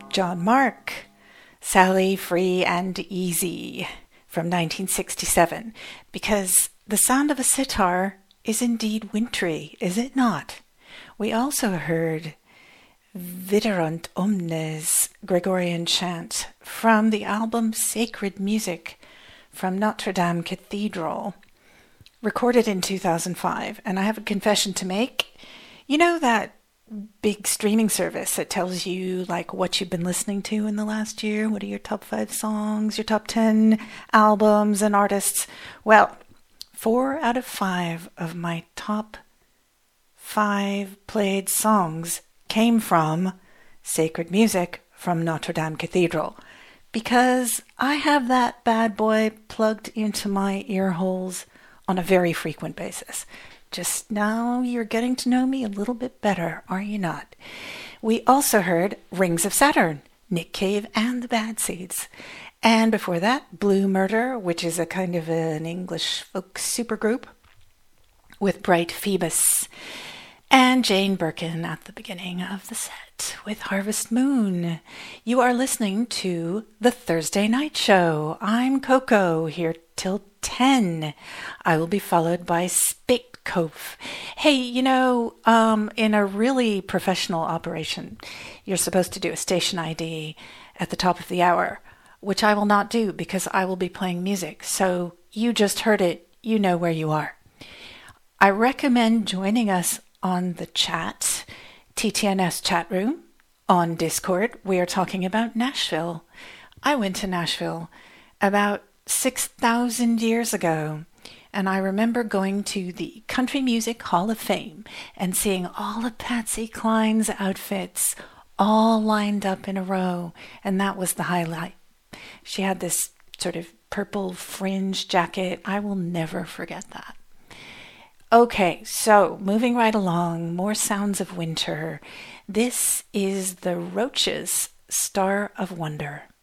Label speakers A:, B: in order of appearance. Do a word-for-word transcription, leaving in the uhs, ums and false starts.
A: John Mark, Sally Free and Easy from nineteen sixty-seven, because the sound of a sitar is indeed wintry, is it not? We also heard Viderunt Omnes Gregorian chant from the album Sacred Music from Notre Dame Cathedral, recorded in two thousand five. And I have a confession to make. You know that big streaming service that tells you like what you've been listening to in the last year? What are your top five songs, your top ten albums and artists? Well, four out of five of my top five played songs came from Sacred Music from Notre Dame Cathedral, because I have that bad boy plugged into my ear holes on a very frequent basis. Just now you're getting to know me a little bit better, are you not? We also heard Rings of Saturn, Nick Cave and the Bad Seeds. And before that, Blue Murder, which is a kind of an English folk supergroup, with Bright Phoebus. And Jane Birkin at the beginning of the set with Harvest Moon. You are listening to The Thursday Night Show. I'm Coco, here till ten. I will be followed by Spitcove. Hey, you know, um, in a really professional operation, you're supposed to do a station I D at the top of the hour, which I will not do because I will be playing music. So you just heard it. You know where you are. I recommend joining us on the chat, T T N S chat room, on Discord. We are talking about Nashville. I went to Nashville about six thousand years ago, and I remember going to the Country Music Hall of Fame and seeing all of Patsy Cline's outfits all lined up in a row, and that was the highlight. She had this sort of purple fringe jacket. I will never forget that. Okay, so moving right along, more sounds of winter. This is the Roaches' Star of Wonder.